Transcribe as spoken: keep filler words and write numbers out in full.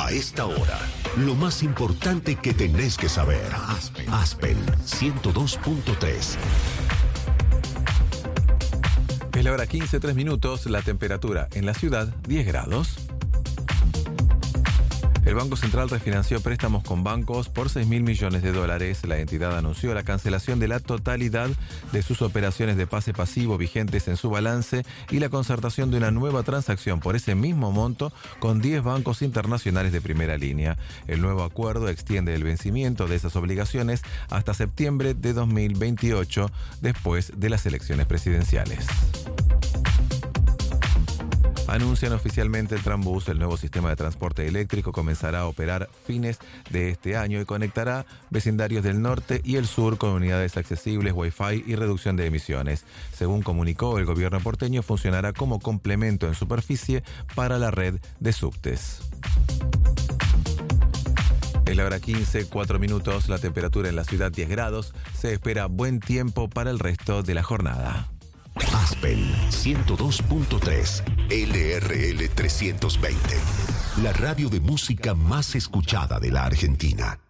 A esta hora, lo más importante que tenés que saber. Aspen, Aspen ciento dos punto tres. Es la hora quince, tres minutos, la temperatura en la ciudad, diez grados. El Banco Central refinanció préstamos con bancos por seis mil millones de dólares. La entidad anunció la cancelación de la totalidad de sus operaciones de pase pasivo vigentes en su balance y la concertación de una nueva transacción por ese mismo monto con diez bancos internacionales de primera línea. El nuevo acuerdo extiende el vencimiento de esas obligaciones hasta septiembre de dos mil veintiocho, después de las elecciones presidenciales. Anuncian oficialmente el Trambús. El nuevo sistema de transporte eléctrico comenzará a operar fines de este año y conectará vecindarios del norte y el sur con unidades accesibles, Wi-Fi y reducción de emisiones. Según comunicó el gobierno porteño, funcionará como complemento en superficie para la red de subtes. Es la hora quince, cuatro minutos, la temperatura en la ciudad diez grados. Se espera buen tiempo para el resto de la jornada. Aspen ciento dos punto tres, L R L trescientos veinte, la radio de música más escuchada de la Argentina.